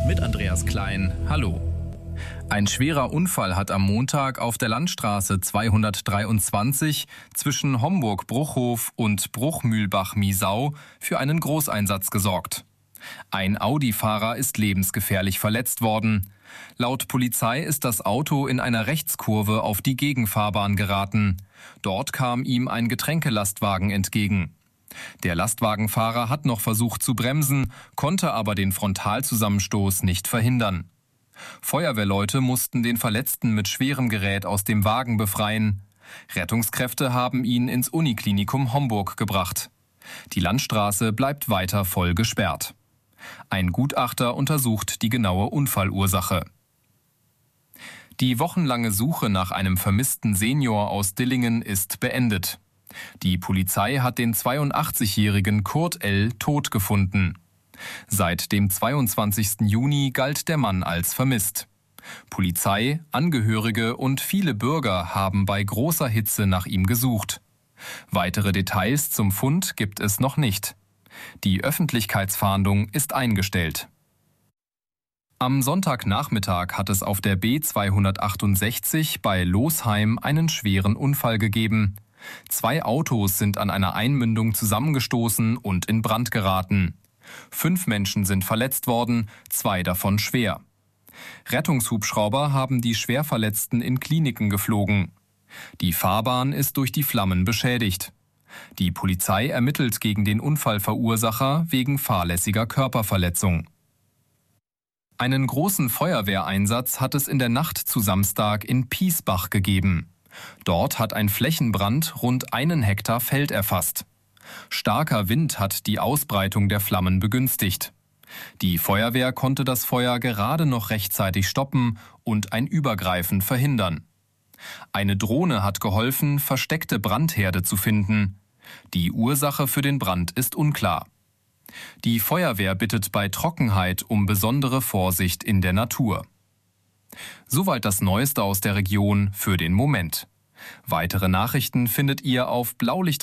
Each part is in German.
mit Andreas Klein. Hallo. Ein schwerer Unfall hat am Montag auf der Landstraße 223 zwischen Homburg-Bruchhof und Bruchmühlbach-Miesau für einen Großeinsatz gesorgt. Ein Audi-Fahrer ist lebensgefährlich verletzt worden. Laut Polizei ist das Auto in einer Rechtskurve auf die Gegenfahrbahn geraten. Dort kam ihm ein Getränkelastwagen entgegen. Der Lastwagenfahrer hat noch versucht zu bremsen, konnte aber den Frontalzusammenstoß nicht verhindern. Feuerwehrleute mussten den Verletzten mit schwerem Gerät aus dem Wagen befreien. Rettungskräfte haben ihn ins Uniklinikum Homburg gebracht. Die Landstraße bleibt weiter voll gesperrt. Ein Gutachter untersucht die genaue Unfallursache. Die wochenlange Suche nach einem vermissten Senior aus Dillingen ist beendet. Die Polizei hat den 82-jährigen Kurt L. tot gefunden. Seit dem 22. Juni galt der Mann als vermisst. Polizei, Angehörige und viele Bürger haben bei großer Hitze nach ihm gesucht. Weitere Details zum Fund gibt es noch nicht. Die Öffentlichkeitsfahndung ist eingestellt. Am Sonntagnachmittag hat es auf der B268 bei Losheim einen schweren Unfall gegeben. 2 Autos sind an einer Einmündung zusammengestoßen und in Brand geraten. 5 Menschen sind verletzt worden, 2 davon schwer. Rettungshubschrauber haben die Schwerverletzten in Kliniken geflogen. Die Fahrbahn ist durch die Flammen beschädigt. Die Polizei ermittelt gegen den Unfallverursacher wegen fahrlässiger Körperverletzung. Einen großen Feuerwehreinsatz hat es in der Nacht zu Samstag in Piesbach gegeben. Dort hat ein Flächenbrand rund 1 Hektar Feld erfasst. Starker Wind hat die Ausbreitung der Flammen begünstigt. Die Feuerwehr konnte das Feuer gerade noch rechtzeitig stoppen und ein Übergreifen verhindern. Eine Drohne hat geholfen, versteckte Brandherde zu finden. Die Ursache für den Brand ist unklar. Die Feuerwehr bittet bei Trockenheit um besondere Vorsicht in der Natur. Soweit das Neueste aus der Region für den Moment. Weitere Nachrichten findet ihr auf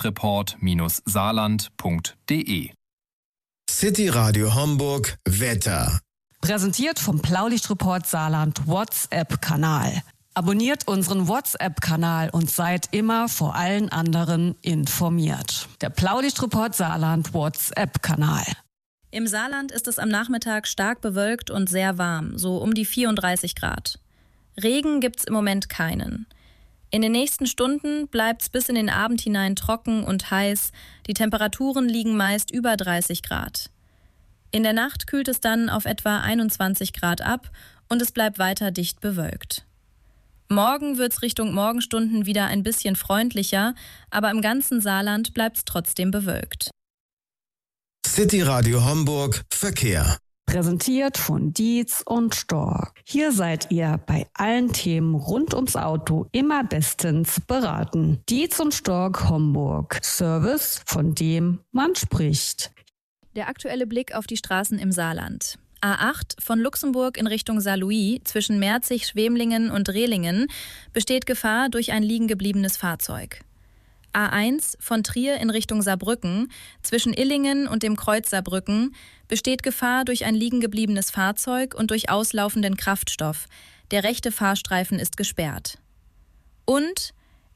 blaulichtreport-saarland.de. City Radio Homburg Wetter. Präsentiert vom Blaulichtreport Saarland WhatsApp-Kanal. Abonniert unseren WhatsApp-Kanal und seid immer vor allen anderen informiert. Der Blaulichtreport Saarland WhatsApp-Kanal. Im Saarland ist es am Nachmittag stark bewölkt und sehr warm, so um die 34 Grad. Regen gibt's im Moment keinen. In den nächsten Stunden bleibt's bis in den Abend hinein trocken und heiß. Die Temperaturen liegen meist über 30 Grad. In der Nacht kühlt es dann auf etwa 21 Grad ab und es bleibt weiter dicht bewölkt. Morgen wird's Richtung Morgenstunden wieder ein bisschen freundlicher, aber im ganzen Saarland bleibt's trotzdem bewölkt. City Radio Homburg Verkehr. Präsentiert von Dietz und Stork. Hier seid ihr bei allen Themen rund ums Auto immer bestens beraten. Dietz und Stork Homburg. Service, von dem man spricht. Der aktuelle Blick auf die Straßen im Saarland. A8 von Luxemburg in Richtung Saarlouis zwischen Merzig, Schwemlingen und Rehlingen besteht Gefahr durch ein liegengebliebenes Fahrzeug. A1 von Trier in Richtung Saarbrücken zwischen Illingen und dem Kreuz Saarbrücken besteht Gefahr durch ein liegengebliebenes Fahrzeug und durch auslaufenden Kraftstoff. Der rechte Fahrstreifen ist gesperrt. Und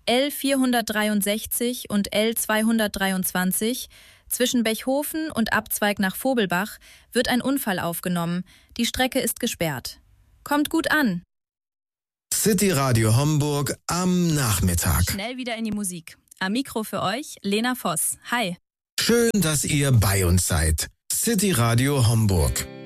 L463 und L223 zwischen Bechhofen und Abzweig nach Vobelbach wird ein Unfall aufgenommen. Die Strecke ist gesperrt. Kommt gut an. City Radio Homburg am Nachmittag. Schnell wieder in die Musik. Am Mikro für euch Lena Voss. Hi. Schön, dass ihr bei uns seid. City Radio Homburg.